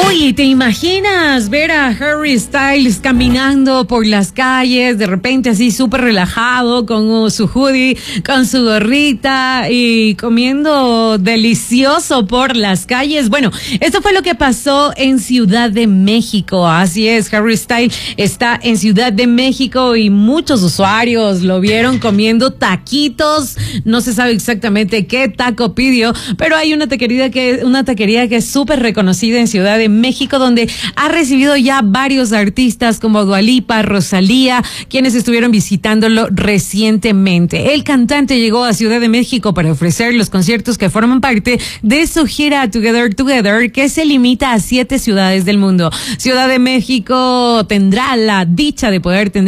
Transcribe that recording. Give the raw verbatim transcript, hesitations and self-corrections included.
Oye, ¿te imaginas ver a Harry Styles caminando por las calles, de repente así súper relajado, con su hoodie, con su gorrita y comiendo delicioso por las calles? Bueno, esto fue lo que pasó en Ciudad de México. Así es, Harry Styles está en Ciudad de México y muchos usuarios lo vieron comiendo taquitos. No se sabe exactamente qué taco pidió, pero hay una taquería que, una taquería que es súper reconocida en Ciudad de México, donde ha recibido ya varios artistas como Dua Lipa, Rosalía, quienes estuvieron visitándolo recientemente. El cantante llegó a Ciudad de México para ofrecer los conciertos que forman parte de su gira Together Together, que se limita a siete ciudades del mundo. Ciudad de México tendrá la dicha de poder tener